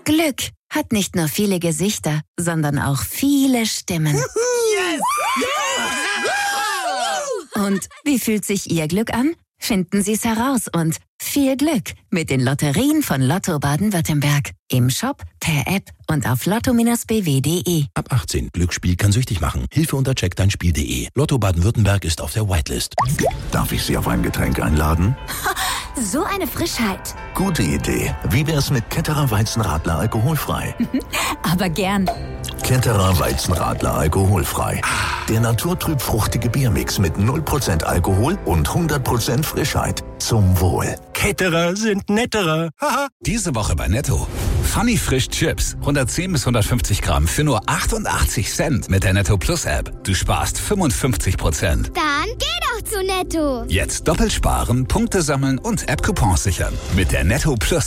Glück hat nicht nur viele Gesichter, sondern auch viele Stimmen. Yes! Ja! Und wie fühlt sich Ihr Glück an? Finden Sie es heraus und viel Glück mit den Lotterien von Lotto Baden-Württemberg. Im Shop, per App und auf lotto-bw.de. Ab 18. Glücksspiel kann süchtig machen. Hilfe unter checkdeinspiel.de. Lotto Baden-Württemberg ist auf der Whitelist. Darf ich Sie auf ein Getränk einladen? So eine Frischheit. Gute Idee. Wie wär's mit Ketterer Weizenradler alkoholfrei? Aber gern. Ketterer Weizenradler alkoholfrei. Der naturtrüb fruchtige Biermix mit 0% Alkohol und 100% Frischheit. Zum Wohl. Ketterer sind netterer. Diese Woche bei Netto. Funny Frisch Chips. 110 bis 150 Gramm für nur 88 Cent mit der Netto Plus App. Du sparst 55%. Dann geh doch zu Netto. Jetzt doppelt sparen, Punkte sammeln und App-Coupons sichern. Mit der Netto Plus